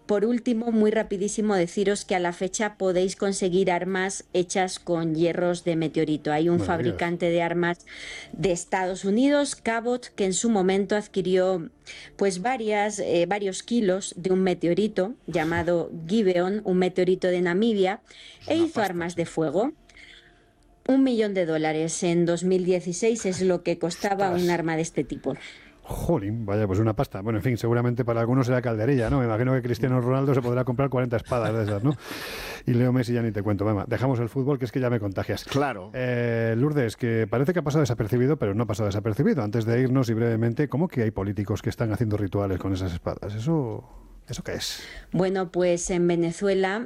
por último, muy rapidísimo, deciros que a la fecha podéis conseguir armas hechas con hierros de meteorito. Hay un fabricante de armas de Estados Unidos, Cabot, que en su momento adquirió pues varios kilos de un meteorito llamado Gibeon, un meteorito de Namibia, e hizo armas de fuego. $1 millón en 2016 es lo que costaba un arma de este tipo. Jolín, vaya, pues una pasta. Bueno, en fin, seguramente para algunos será calderilla, ¿no? Me imagino que Cristiano Ronaldo se podrá comprar 40 espadas de esas, ¿no? Y Leo Messi ya ni te cuento. Venga, dejamos el fútbol, que es que ya me contagias. Claro. Lourdes, que parece que ha pasado desapercibido, pero no ha pasado desapercibido. Antes de irnos y brevemente, ¿cómo que hay políticos que están haciendo rituales con esas espadas? ¿Eso qué es? Bueno, pues en Venezuela,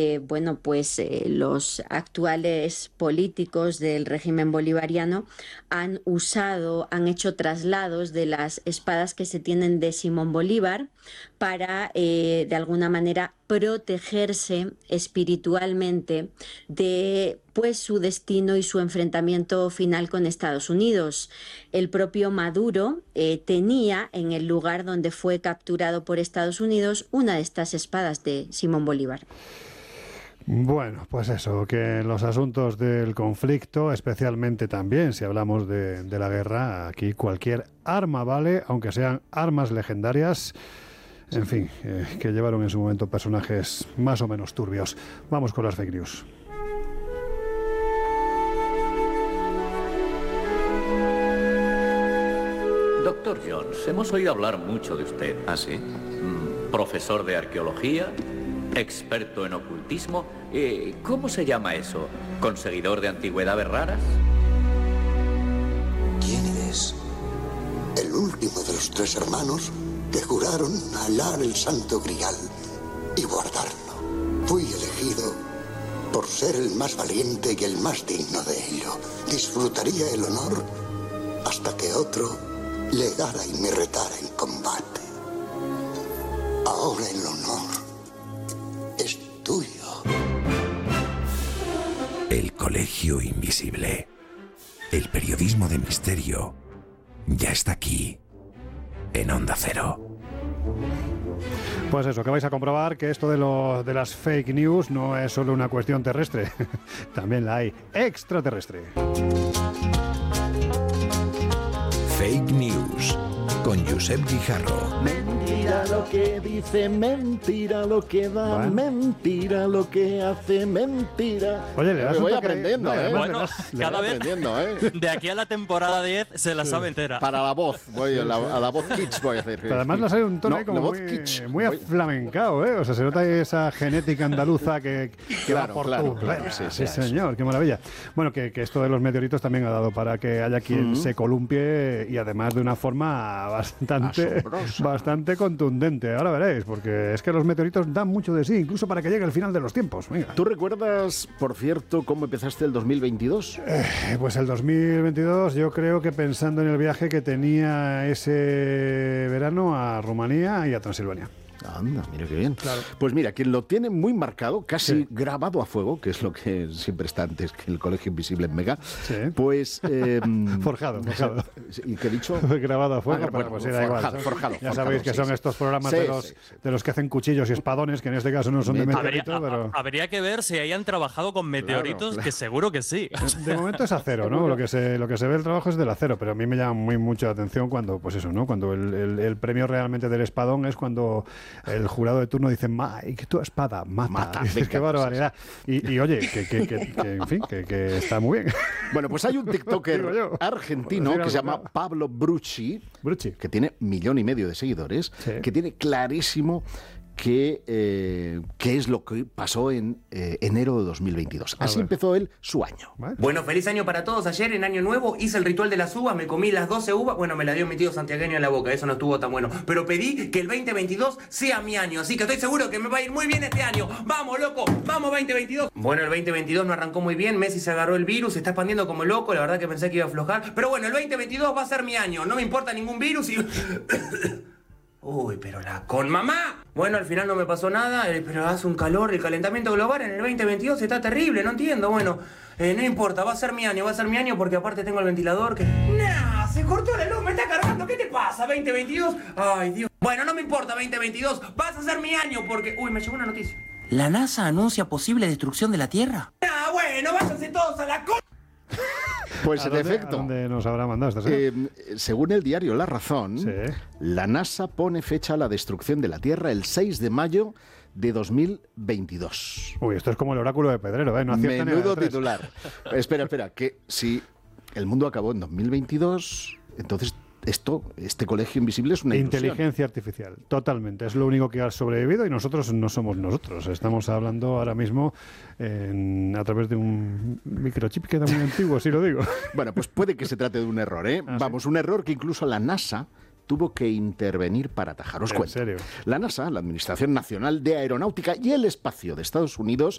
los actuales políticos del régimen bolivariano han hecho traslados de las espadas que se tienen de Simón Bolívar para, de alguna manera, protegerse espiritualmente de su destino y su enfrentamiento final con Estados Unidos. El propio Maduro tenía en el lugar donde fue capturado por Estados Unidos una de estas espadas de Simón Bolívar. Bueno, pues eso, que en los asuntos del conflicto, especialmente también si hablamos de la guerra, aquí cualquier arma vale, aunque sean armas legendarias. En fin, que llevaron en su momento personajes más o menos turbios. Vamos con las fake news. Doctor Jones, hemos oído hablar mucho de usted. ¿Ah, sí? Profesor de arqueología, experto en ocultismo. ¿Cómo se llama eso? ¿Conseguidor de antigüedades raras? ¿Quién eres? El último de los 3 hermanos que juraron alar el santo grial y guardarlo. Fui elegido por ser el más valiente y el más digno de ello. Disfrutaría el honor hasta que otro legara y me retara en combate. Ahora el honor es tuyo. El Colegio Invisible. El periodismo de misterio ya está aquí, en Onda Cero. Pues eso, que vais a comprobar que esto de las fake news no es solo una cuestión terrestre, también la hay extraterrestre. Fake News con Josep Guijarro. Mentira lo que dice, mentira lo que da, mentira lo que hace, mentira. Oye, le das voy un toque, aprendiendo, Bueno, cada vez aprendiendo, de aquí a la temporada 10 se la sabe entera. Para la voz, a la voz kitsch voy a hacer. Pero además le sale un tono ahí como muy aflamencado, ¿eh? O sea, se nota esa genética andaluza que va por tu. Sí, señor, qué maravilla. Bueno, que esto de los meteoritos también ha dado para que haya quien se columpie y además de una forma bastante contundente. Ahora veréis, porque es que los meteoritos dan mucho de sí, incluso para que llegue el final de los tiempos. Venga. ¿Tú recuerdas, por cierto, cómo empezaste el 2022? Pues el 2022 yo creo que pensando en el viaje que tenía ese verano a Rumanía y a Transilvania. Anda, mira qué bien. Claro. Pues mira, quien lo tiene muy marcado, casi grabado a fuego, que es lo que siempre está antes que el Colegio Invisible en Mega, pues... Forjado. ¿Y qué he dicho? Grabado a fuego, pero pues da igual. Forjado. Ya sabéis que son estos programas de los que hacen cuchillos y espadones, que en este caso no son de meteorito, pero... Habría que ver si hayan trabajado con meteoritos, que seguro que sí. De momento es acero, ¿no? Lo que se ve el trabajo es del acero, pero a mí me llama mucho la atención cuando, pues eso, ¿no? Cuando el premio realmente del espadón es cuando el jurado de turno dice, Mike, tu espada mata. Dices, qué barbaridad. Y oye, en fin, que está muy bien. Bueno, pues hay un TikToker argentino que se llama Pablo Brucci, que tiene 1,5 millones de seguidores, que tiene clarísimo qué es lo que pasó en enero de 2022. Así empezó él su año. Bueno, feliz año para todos. Ayer en Año Nuevo hice el ritual de las uvas, me comí las 12 uvas. Bueno, me la dio mi tío santiagueño en la boca, eso no estuvo tan bueno. Pero pedí que el 2022 sea mi año, así que estoy seguro que me va a ir muy bien este año. ¡Vamos, loco! ¡Vamos, 2022! Bueno, el 2022 no arrancó muy bien, Messi se agarró el virus, se está expandiendo como loco, la verdad que pensé que iba a aflojar. Pero bueno, el 2022 va a ser mi año, no me importa ningún virus y... Uy, pero la con mamá. Bueno, al final no me pasó nada, pero hace un calor, el calentamiento global en el 2022 está terrible, no entiendo. Bueno, no importa, va a ser mi año porque aparte tengo el ventilador que... ¡Nah! Se cortó la luz, me está cargando, ¿qué te pasa? ¿2022? Ay, Dios. Bueno, no me importa 2022. Vas a ser mi año porque... Uy, me llegó una noticia. ¿La NASA anuncia posible destrucción de la Tierra? Ah, bueno, váyanse todos a la Pues en efecto. ¿A dónde nos habrá mandado esta según el diario La Razón, la NASA pone fecha a la destrucción de la Tierra el 6 de mayo de 2022. Uy, esto es como el oráculo de Pedrero, ¿eh? No acierta menudo titular. Espera, que si el mundo acabó en 2022, entonces este colegio invisible es una ilusión. Inteligencia artificial, totalmente. Es lo único que ha sobrevivido y nosotros no somos nosotros. Estamos hablando ahora mismo a través de un microchip que era muy antiguo, si lo digo. Bueno, pues puede que se trate de un error, ¿eh? Vamos, un error que incluso la NASA tuvo que intervenir para atajar. Os cuento. ¿En serio? La NASA, la Administración Nacional de Aeronáutica y el Espacio de Estados Unidos,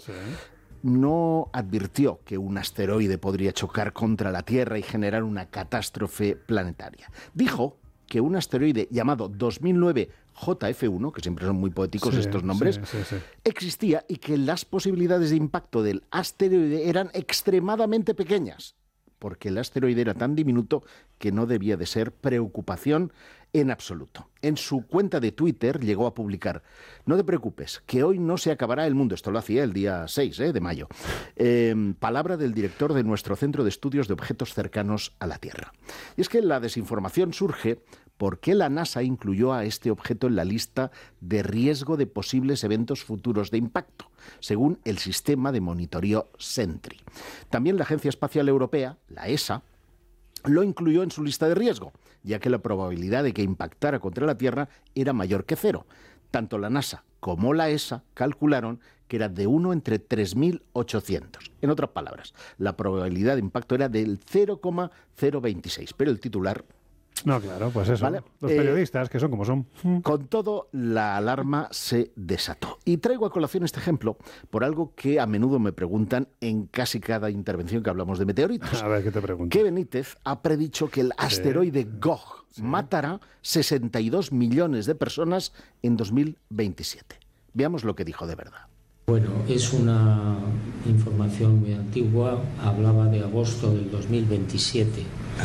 no advirtió que un asteroide podría chocar contra la Tierra y generar una catástrofe planetaria. Dijo que un asteroide llamado 2009 JF1, que siempre son muy poéticos estos nombres, existía y que las posibilidades de impacto del asteroide eran extremadamente pequeñas, porque el asteroide era tan diminuto que no debía de ser preocupación en absoluto. En su cuenta de Twitter llegó a publicar: no te preocupes, que hoy no se acabará el mundo. Esto lo hacía el día 6 de mayo. Palabra del director de nuestro Centro de Estudios de Objetos Cercanos a la Tierra. Y es que la desinformación surge porque la NASA incluyó a este objeto en la lista de riesgo de posibles eventos futuros de impacto, según el sistema de monitoreo Sentry. También la Agencia Espacial Europea, la ESA, lo incluyó en su lista de riesgo, ya que la probabilidad de que impactara contra la Tierra era mayor que 0. Tanto la NASA como la ESA calcularon que era de 1 entre 3.800. En otras palabras, la probabilidad de impacto era del 0,026, pero el titular... No, claro, pues eso. ¿Vale? Los periodistas, que son como son. Con todo, la alarma se desató. Y traigo a colación este ejemplo por algo que a menudo me preguntan en casi cada intervención que hablamos de meteoritos. A ver, ¿qué te pregunto? Que Benítez ha predicho que el asteroide Gog matará 62 millones de personas en 2027. Veamos lo que dijo de verdad. Bueno, es una información muy antigua. Hablaba de agosto del 2027.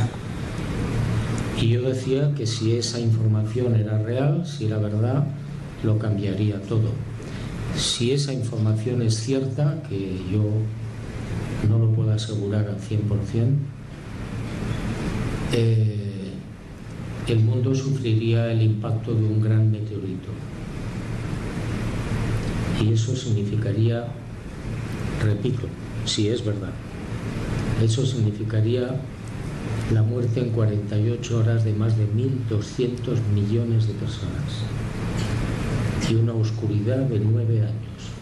Y yo decía que si esa información era real, si era verdad, lo cambiaría todo. Si esa información es cierta, que yo no lo puedo asegurar al 100%, el mundo sufriría el impacto de un gran meteorito. Y eso significaría, repito, si es verdad, eso significaría la muerte en 48 horas de más de 1.200 millones de personas y una oscuridad de 9 años.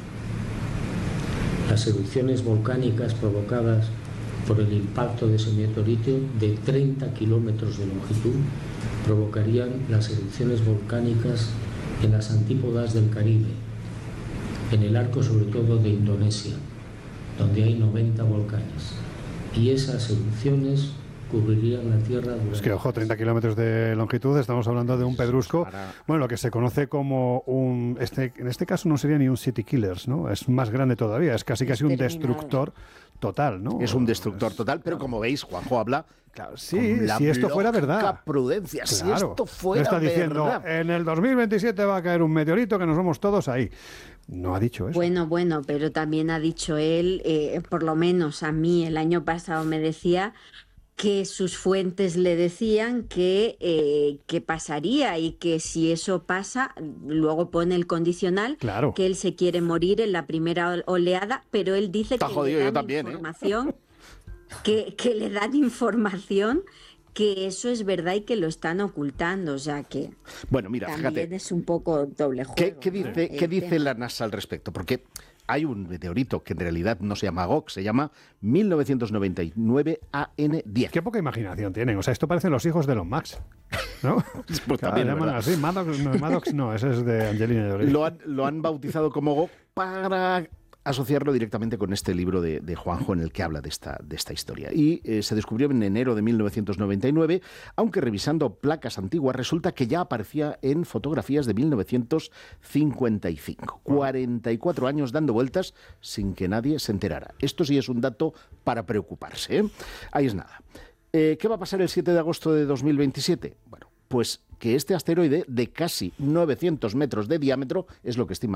Las erupciones volcánicas provocadas por el impacto de ese meteorito de 30 kilómetros de longitud provocarían las erupciones volcánicas en las antípodas del Caribe, en el arco sobre todo de Indonesia, donde hay 90 volcanes. Y esas erupciones cubrirían la Tierra durante... Es que, ojo, 30 kilómetros de longitud, estamos hablando de un pedrusco, bueno, lo que se conoce como un... en este caso no sería ni un city killers, ¿no? Es más grande todavía, es casi un destructor total, ¿no? Es un destructor total, pero como veis, Juanjo habla... Claro, sí, si esto fuera verdad. Prudencia, claro, si esto fuera está diciendo, verdad. En el 2027 va a caer un meteorito que nos vamos todos ahí. No ha dicho eso. Bueno, pero también ha dicho él, por lo menos a mí el año pasado me decía que sus fuentes le decían que pasaría y que si eso pasa, luego pone el condicional, claro, que él se quiere morir en la primera oleada, pero él dice Está que jodido, le dan yo también, información, que le dan información que eso es verdad y que lo están ocultando, o sea que bueno, mira, también fíjate, es un poco doble juego. ¿Qué dice la NASA al respecto? Porque hay un meteorito que en realidad no se llama Gog, se llama 1999 AN10. Qué poca imaginación tienen. O sea, esto parecen los hijos de Elon Musk, ¿no? Pues también, llaman así. Maddox no, ese es de Angelina Jolie. Lo han bautizado como Gog para asociarlo directamente con este libro de Juanjo en el que habla de esta historia. Y se descubrió en enero de 1999, aunque revisando placas antiguas resulta que ya aparecía en fotografías de 1955. 44 años dando vueltas sin que nadie se enterara. Esto sí es un dato para preocuparse, ¿eh? Ahí es nada. ¿Qué va a pasar el 7 de agosto de 2027? Bueno, pues que este asteroide de casi 900 metros de diámetro es lo que estima